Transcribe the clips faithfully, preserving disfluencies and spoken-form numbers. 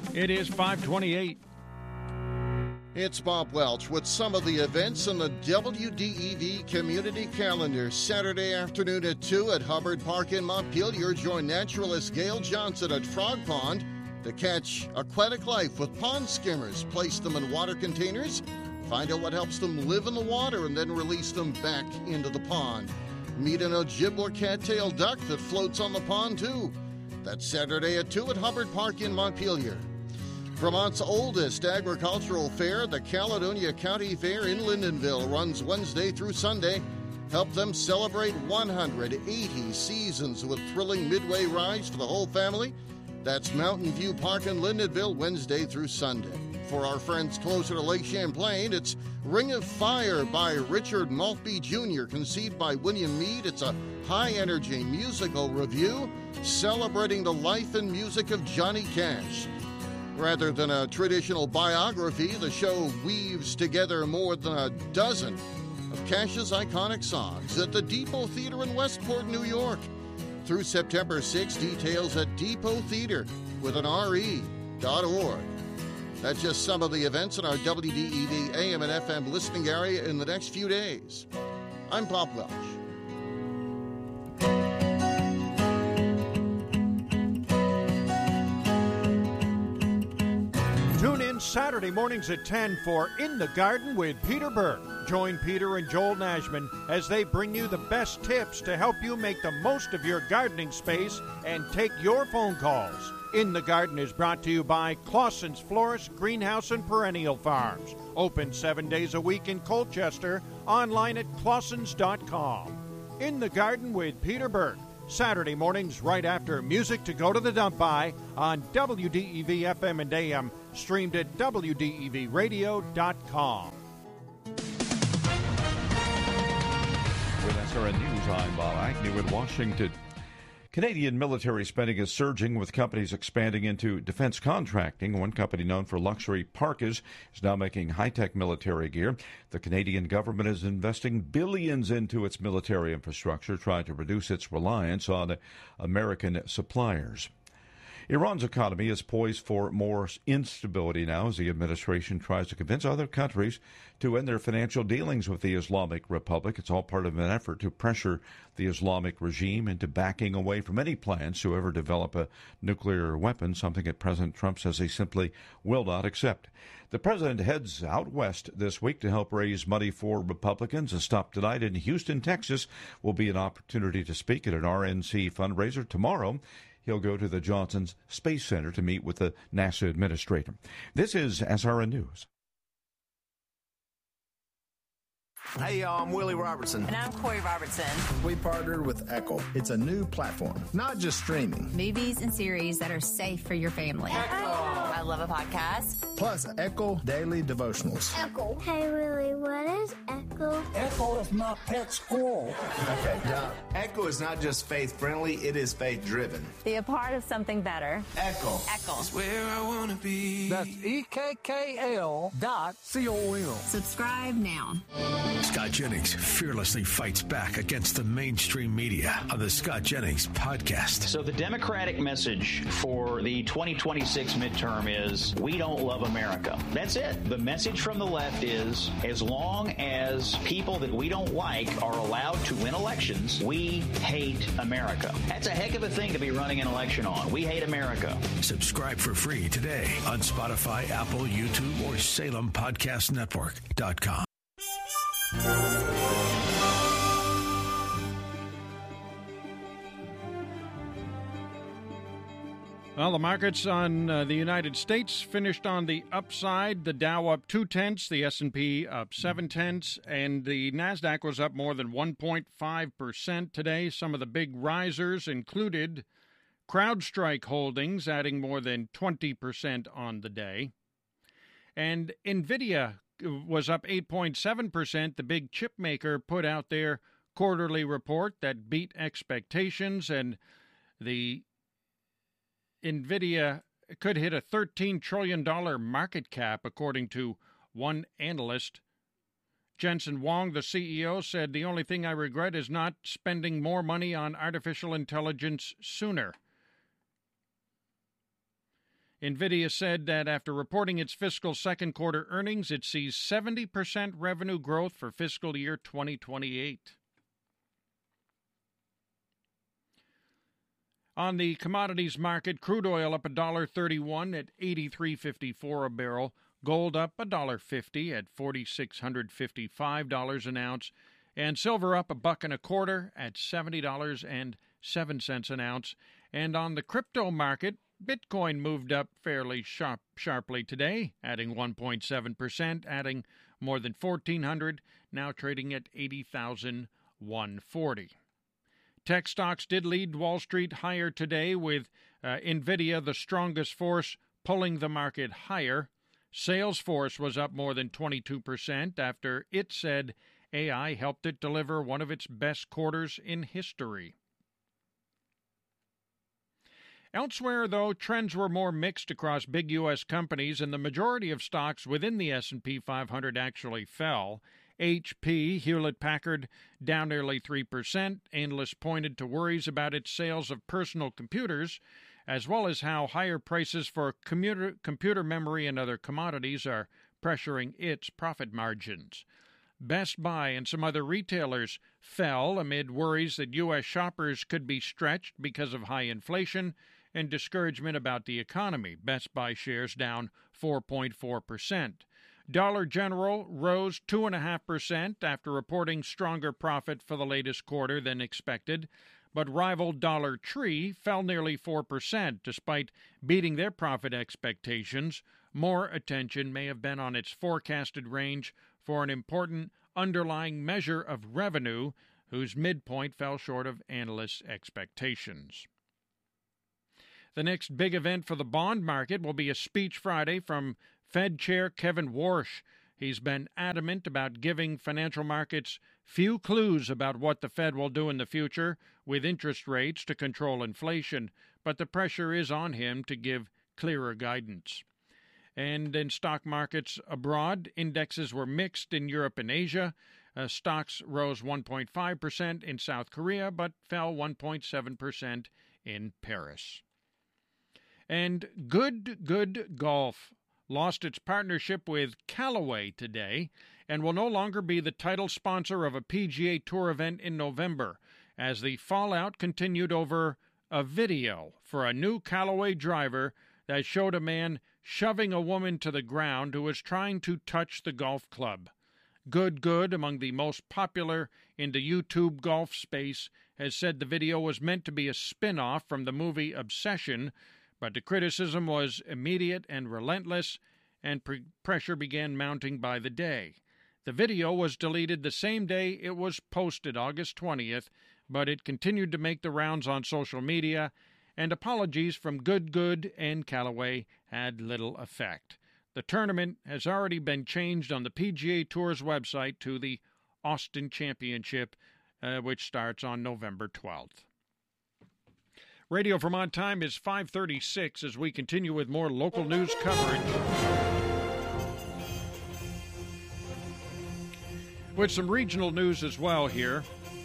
It is five twenty-eight. It's Bob Welch with some of the events in the W D E V community calendar. Saturday afternoon at two at Hubbard Park in Montpelier, join naturalist Gail Johnson at Frog Pond to catch aquatic life with pond skimmers. Place them in water containers, find out what helps them live in the water, and then release them back into the pond. Meet an Ojibwa cattail duck that floats on the pond, too. That's Saturday at two at Hubbard Park in Montpelier. Vermont's oldest agricultural fair, the Caledonia County Fair in Lyndonville, runs Wednesday through Sunday. Help them celebrate one hundred eighty seasons with thrilling midway rides for the whole family. That's Mountain View Park in Lyndonville, Wednesday through Sunday. For our friends closer to Lake Champlain, it's Ring of Fire by Richard Maltby Junior, conceived by William Meade. It's a high-energy musical review celebrating the life and music of Johnny Cash. Rather than a traditional biography, the show weaves together more than a dozen of Cash's iconic songs at the Depot Theater in Westport, New York. Through September sixth, details at depot theater with an R E dot org. That's just some of the events in our W D E V A M and F M listening area in the next few days. I'm Bob Welch. Tune in Saturday mornings at ten for In the Garden with Peter Burke. Join Peter and Joel Nashman as they bring you the best tips to help you make the most of your gardening space and take your phone calls. In the Garden is brought to you by Clausen's Florist, Greenhouse, and Perennial Farms. Open seven days a week in Colchester, online at clausens dot com. In the Garden with Peter Burke. Saturday mornings right after Music to Go to the Dump By on W D E V F M and A M, streamed at W D E V radio dot com. With S R N News, I'm Bob Agnew in Washington. Canadian military spending is surging, with companies expanding into defense contracting. One company known for luxury parkas is now making high-tech military gear. The Canadian government is investing billions into its military infrastructure, trying to reduce its reliance on American suppliers. Iran's economy is poised for more instability now as the administration tries to convince other countries to end their financial dealings with the Islamic Republic. It's all part of an effort to pressure the Islamic regime into backing away from any plans to ever develop a nuclear weapon, something that President Trump says he simply will not accept. The president heads out west this week to help raise money for Republicans. A stop tonight in Houston, Texas, will be an opportunity to speak at an R N C fundraiser. Tomorrow, he'll go to the Johnson Space Center to meet with the NASA administrator. This is S R N News. Hey, y'all, I'm Willie Robertson. And I'm Corey Robertson. We partnered with Echo. It's a new platform, not just streaming. Movies and series that are safe for your family. Echo. I love a podcast. Plus, Echo Daily Devotionals. Echo. Hey, Willie, what is Echo? Echo is my pet squirrel. Okay, yeah. Echo is not just faith-friendly, it is faith-driven. Be a part of something better. Echo. Echo. It's where I want to be. That's E K K L dot C O M. Subscribe now. Scott Jennings fearlessly fights back against the mainstream media on the Scott Jennings podcast. So the Democratic message for the twenty twenty-six midterm is, we don't love America. That's it. The message from the left is, as long as people that we don't like are allowed to win elections, we hate America. That's a heck of a thing to be running an election on. We hate America. Subscribe for free today on Spotify, Apple, YouTube, or Salem Podcast Network dot com. Well, the markets on uh, the United States finished on the upside. The Dow up two tenths, the S and P up seven tenths, and the Nasdaq was up more than one point five percent today. Some of the big risers included CrowdStrike Holdings, adding more than twenty percent on the day. And NVIDIA was up eight point seven percent. The big chip maker put out their quarterly report that beat expectations, and the NVIDIA could hit a thirteen trillion dollars market cap, according to one analyst. Jensen Huang, the C E O, said, "The only thing I regret is not spending more money on artificial intelligence sooner." NVIDIA said that after reporting its fiscal second quarter earnings, it sees seventy percent revenue growth for fiscal year twenty twenty-eight. On the commodities market, crude oil up one dollar thirty-one at eighty-three fifty-four a barrel. Gold up one dollar fifty at four thousand six hundred fifty-five dollars an ounce. And silver up a buck and a quarter at seventy dollars and seven cents an ounce. And on the crypto market, Bitcoin moved up fairly sharp, sharply today, adding one point seven percent, adding more than fourteen hundred, now trading at eighty thousand one hundred forty. Tech stocks did lead Wall Street higher today, with uh, NVIDIA the strongest force pulling the market higher. Salesforce was up more than twenty-two percent after it said A I helped it deliver one of its best quarters in history. Elsewhere, though, trends were more mixed across big U S companies, and the majority of stocks within the S and P five hundred actually fell. H P, Hewlett-Packard, down nearly three percent. Analysts pointed to worries about its sales of personal computers, as well as how higher prices for computer, computer memory and other commodities are pressuring its profit margins. Best Buy and some other retailers fell amid worries that U S shoppers could be stretched because of high inflation and discouragement about the economy. Best Buy shares down four point four percent. Dollar General rose two point five percent after reporting stronger profit for the latest quarter than expected, but rival Dollar Tree fell nearly four percent despite beating their profit expectations. More attention may have been on its forecasted range for an important underlying measure of revenue, whose midpoint fell short of analysts' expectations. The next big event for the bond market will be a speech Friday from Fed Chair Kevin Warsh. He's been adamant about giving financial markets few clues about what the Fed will do in the future with interest rates to control inflation, but the pressure is on him to give clearer guidance. And in stock markets abroad, indexes were mixed in Europe and Asia. Uh, stocks rose one point five percent in South Korea, but fell one point seven percent in Paris. And Good Good Golf lost its partnership with Callaway today and will no longer be the title sponsor of a P G A Tour event in November, as the fallout continued over a video for a new Callaway driver that showed a man shoving a woman to the ground who was trying to touch the golf club. Good Good, among the most popular in the YouTube golf space, has said the video was meant to be a spin-off from the movie Obsession, but the criticism was immediate and relentless, and pre- pressure began mounting by the day. The video was deleted the same day it was posted, August twentieth, but it continued to make the rounds on social media, and apologies from Good Good and Callaway had little effect. The tournament has already been changed on the P G A Tour's website to the Austin Championship, uh, which starts on November twelfth. Radio Vermont time is five thirty-six as we continue with more local news coverage. With some regional news as well here.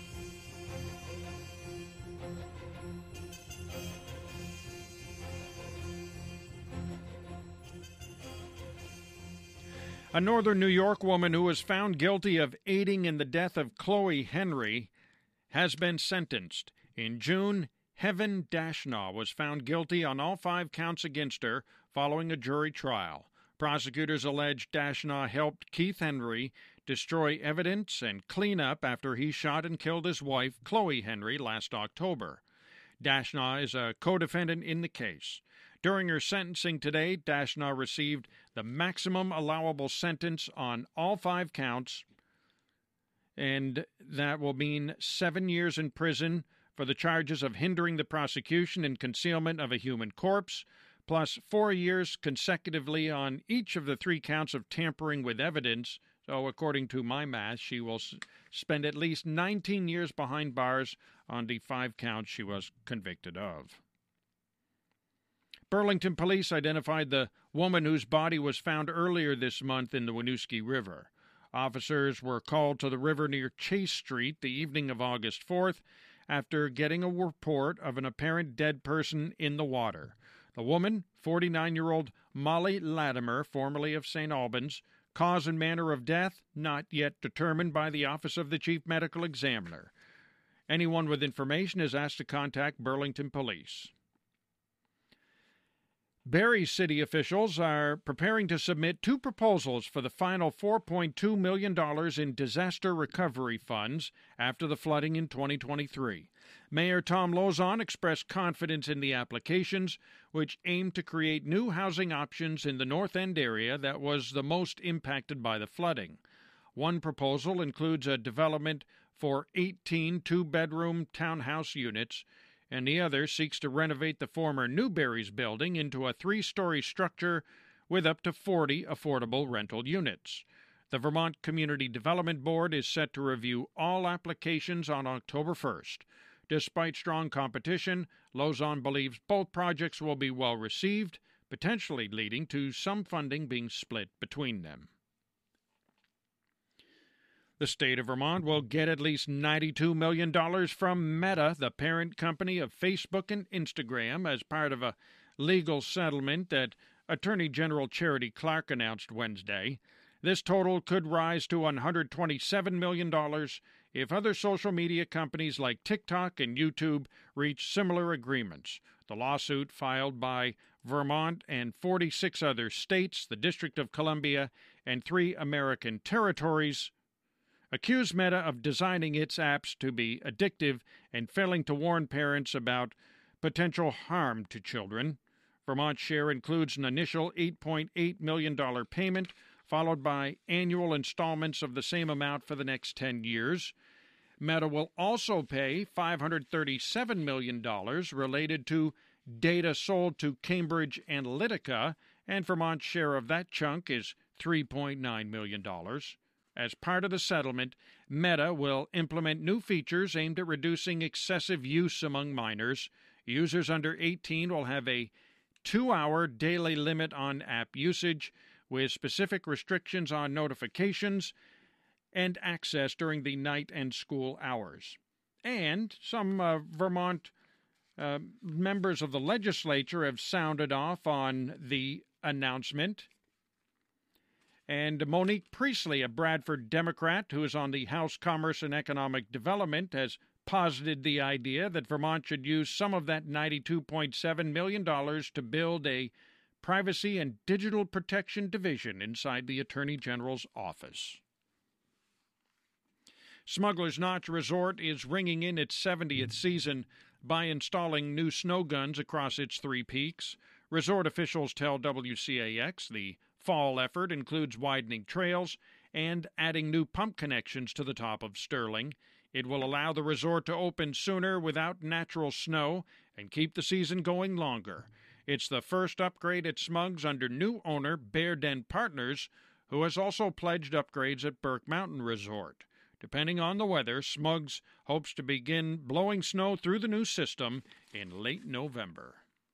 A northern New York woman who was found guilty of aiding in the death of Chloe Henry has been sentenced. In June, Heaven Dashnaw was found guilty on all five counts against her following a jury trial. Prosecutors allege Dashnaw helped Keith Henry destroy evidence and clean up after he shot and killed his wife, Chloe Henry, last October. Dashnaw is a co-defendant in the case. During her sentencing today, Dashnaw received the maximum allowable sentence on all five counts, and that will mean seven years in prison for the charges of hindering the prosecution and concealment of a human corpse, plus four years consecutively on each of the three counts of tampering with evidence. So according to my math, she will s- spend at least nineteen years behind bars on the five counts she was convicted of. Burlington police identified the woman whose body was found earlier this month in the Winooski River. Officers were called to the river near Chase Street the evening of August fourth after getting a report of an apparent dead person in the water. The woman, forty-nine-year-old Molly Latimer, formerly of Saint Albans, cause and manner of death not yet determined by the Office of the Chief Medical Examiner. Anyone with information is asked to contact Burlington Police. Barrie City officials are preparing to submit two proposals for the final four point two million dollars in disaster recovery funds after the flooding in twenty twenty-three. Mayor Tom Lauzon expressed confidence in the applications, which aim to create new housing options in the North End area that was the most impacted by the flooding. One proposal includes a development for eighteen two-bedroom townhouse units, and the other seeks to renovate the former Newberry's building into a three-story structure with up to forty affordable rental units. The Vermont Community Development Board is set to review all applications on October first. Despite strong competition, Lauzon believes both projects will be well received, potentially leading to some funding being split between them. The state of Vermont will get at least ninety-two million dollars from Meta, the parent company of Facebook and Instagram, as part of a legal settlement that Attorney General Charity Clark announced Wednesday. This total could rise to one hundred twenty-seven million dollars if other social media companies like TikTok and YouTube reach similar agreements. The lawsuit, filed by Vermont and forty-six other states, the District of Columbia, and three American territories, accused Meta of designing its apps to be addictive and failing to warn parents about potential harm to children. Vermont's share includes an initial eight point eight million dollars payment, followed by annual installments of the same amount for the next ten years. Meta will also pay five hundred thirty-seven million dollars related to data sold to Cambridge Analytica, and Vermont's share of that chunk is three point nine million dollars. As part of the settlement, Meta will implement new features aimed at reducing excessive use among minors. Users under eighteen will have a two-hour daily limit on app usage, with specific restrictions on notifications and access during the night and school hours. And some uh, Vermont uh, members of the legislature have sounded off on the announcement. And Monique Priestley, a Bradford Democrat who is on the House Commerce and Economic Development, has posited the idea that Vermont should use some of that ninety-two point seven million dollars to build a Privacy and Digital Protection Division inside the Attorney General's office. Smuggler's Notch Resort is ringing in its seventieth season by installing new snow guns across its three peaks. Resort officials tell W C A X the fall effort includes widening trails and adding new pump connections to the top of Sterling. It will allow the resort to open sooner without natural snow and keep the season going longer. It's the first upgrade at Smugs under new owner Bear Den Partners, who has also pledged upgrades at Burke Mountain Resort. Depending on the weather, Smugs hopes to begin blowing snow through the new system in late November.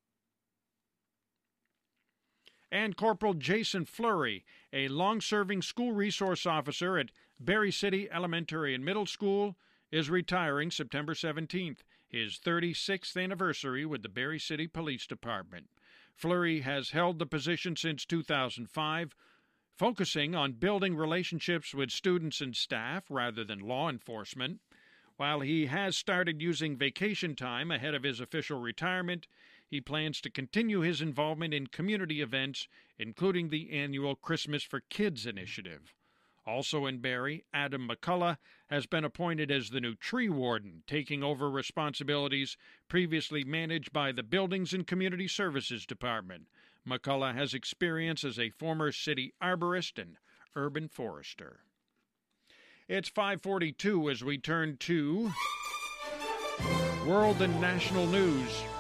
And Corporal Jason Fleury, a long-serving school resource officer at Barrie City Elementary and Middle School, is retiring September seventeenth, his thirty-sixth anniversary with the Barrie City Police Department. Fleury has held the position since two thousand five, focusing on building relationships with students and staff rather than law enforcement. While he has started using vacation time ahead of his official retirement, he plans to continue his involvement in community events, including the annual Christmas for Kids initiative. Also in Barrie, Adam McCullough has been appointed as the new tree warden, taking over responsibilities previously managed by the Buildings and Community Services Department. McCullough has experience as a former city arborist and urban forester. It's five forty-two as we turn to world and national news.